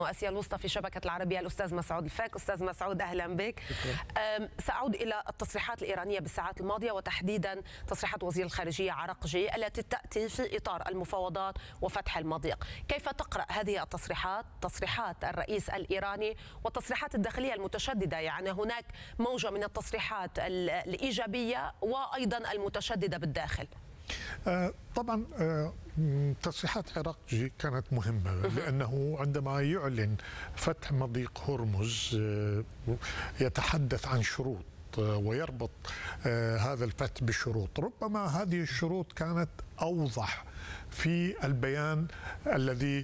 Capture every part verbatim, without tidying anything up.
وآسيا الوسطى في شبكة العربية الأستاذ مسعود الفاك. أستاذ مسعود أهلا بك. سأعود إلى التصريحات الإيرانية بالساعات الماضية وتحديدا تصريحات وزير الخارجية عراقجي التي تأتي في إطار المفاوضات وفتح المضيق. كيف تقرأ هذه التصريحات، تصريحات الرئيس الإيراني والتصريحات الداخلية المتشددة؟ يعني هناك موجة من التصريحات الإيجابية وأيضا المتشددة بالداخل. طبعا تصريحات عراقجي كانت مهمة، لأنه عندما يعلن فتح مضيق هرمز يتحدث عن شروط ويربط هذا الفتح بشروط. ربما هذه الشروط كانت أوضح في البيان الذي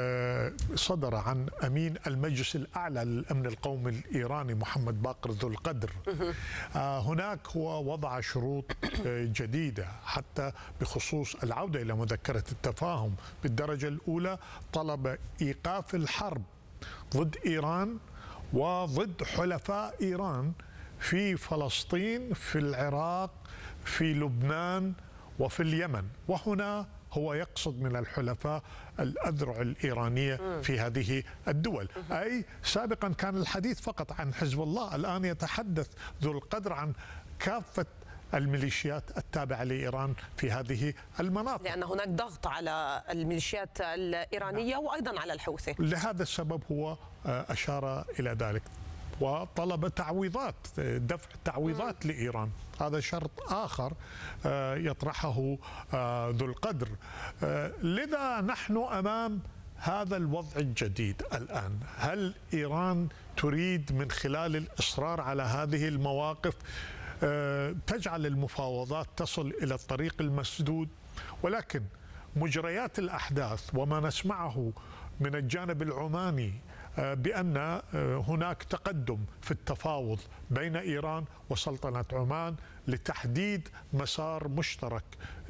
صدر عن أمين المجلس الأعلى للأمن القومي الإيراني محمد باقر ذو القدر. هناك هو وضع شروط جديدة حتى بخصوص العودة إلى مذكرة التفاهم. بالدرجة الأولى طلب إيقاف الحرب ضد إيران وضد حلفاء إيران في فلسطين، في العراق، في لبنان وفي اليمن. وهنا هو يقصد من الحلفاء الأذرع الإيرانية في هذه الدول. أي سابقا كان الحديث فقط عن حزب الله، الآن يتحدث ذو القدر عن كافة الميليشيات التابعة لإيران في هذه المناطق، لأن هناك ضغط على الميليشيات الإيرانية وأيضا على الحوثي. لهذا السبب هو أشار إلى ذلك وطلب تعويضات، دفع تعويضات لإيران. هذا شرط آخر يطرحه ذو القدر. لذا نحن أمام هذا الوضع الجديد الآن. هل إيران تريد من خلال الإصرار على هذه المواقف تجعل المفاوضات تصل إلى الطريق المسدود؟ ولكن مجريات الأحداث وما نسمعه من الجانب العماني بأن هناك تقدم في التفاوض بين إيران وسلطنة عمان لتحديد مسار مشترك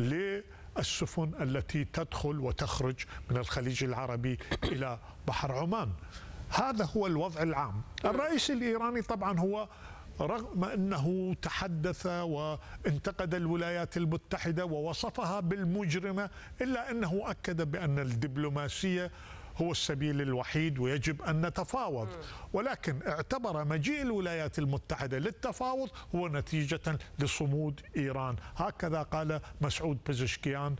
للسفن التي تدخل وتخرج من الخليج العربي إلى بحر عمان. هذا هو الوضع العام. الرئيس الإيراني طبعا هو رغم أنه تحدث وانتقد الولايات المتحدة ووصفها بالمجرمة، إلا أنه أكد بأن الدبلوماسية هو السبيل الوحيد ويجب أن نتفاوض. ولكن اعتبر مجيء الولايات المتحدة للتفاوض هو نتيجة لصمود إيران. هكذا قال مسعود بزشكيان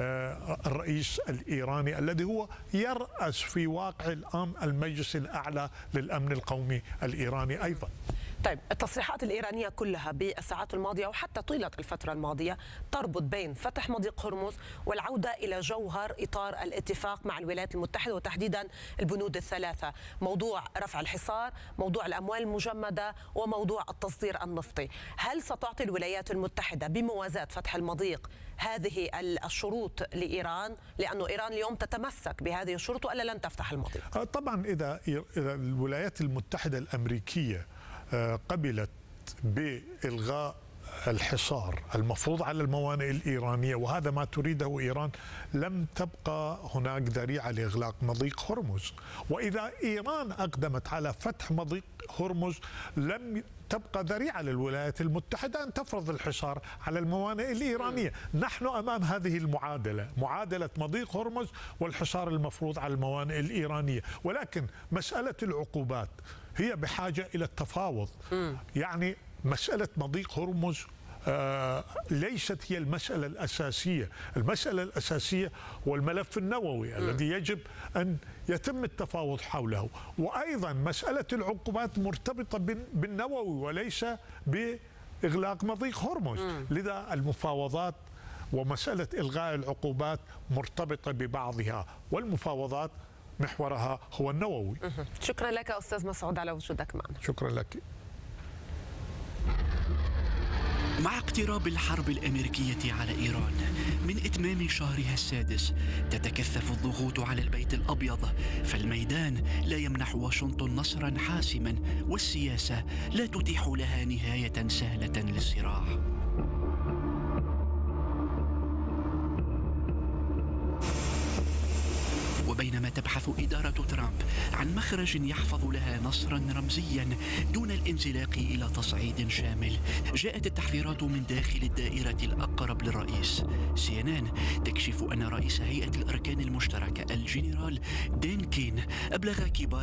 الرئيس الإيراني الذي هو يرأس في واقع الأمر المجلس الأعلى للأمن القومي الإيراني أيضا. طيب، التصريحات الإيرانية كلها بالساعات الماضية وحتى طيلة الفترة الماضية تربط بين فتح مضيق هرمز والعودة إلى جوهر إطار الاتفاق مع الولايات المتحدة وتحديدا البنود الثلاثة: موضوع رفع الحصار، موضوع الأموال المجمدة، وموضوع التصدير النفطي. هل ستعطي الولايات المتحدة بموازاة فتح المضيق هذه الشروط لإيران؟ لأنه إيران اليوم تتمسك بهذه الشروط وإلا لن تفتح المضيق. طبعا إذا إذا الولايات المتحدة الأمريكية قبلت بإلغاء الحصار المفروض على الموانئ الإيرانية، وهذا ما تريده إيران، لم تبقى هناك ذريعة لإغلاق مضيق هرمز. وإذا إيران أقدمت على فتح مضيق هرمز لم تبقى ذريعة للولايات المتحدة أن تفرض الحصار على الموانئ الإيرانية. نحن أمام هذه المعادلة، معادلة مضيق هرمز والحصار المفروض على الموانئ الإيرانية. ولكن مسألة العقوبات هي بحاجة إلى التفاوض. يعني مسألة مضيق هرمز آه ليست هي المسألة الأساسية. المسألة الأساسية هو الملف النووي م. الذي يجب أن يتم التفاوض حوله. وأيضا مسألة العقوبات مرتبطة بالنووي وليس بإغلاق مضيق هرمز. م. لذا المفاوضات ومسألة إلغاء العقوبات مرتبطة ببعضها، والمفاوضات محورها هو النووي. شكرا لك أستاذ مسعود على وجودك معنا. شكرا لك. مع اقتراب الحرب الأمريكية على إيران من إتمام شهرها السادس تتكثف الضغوط على البيت الأبيض، فالميدان لا يمنح واشنطن نصرا حاسما، والسياسة لا تتيح لها نهاية سهلة للصراع. وبينما تبدأ تبحث إدارة ترامب عن مخرج يحفظ لها نصرا رمزيا دون الانزلاق إلى تصعيد شامل. جاءت التحذيرات من داخل الدائرة الأقرب للرئيس. سي إن إن تكشف أن رئيس هيئة الأركان المشتركة الجنرال دين كين أبلغ كبار